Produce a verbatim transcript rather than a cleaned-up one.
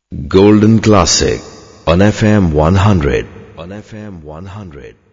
Golden Classic on F M one hundred. On F M one hundred.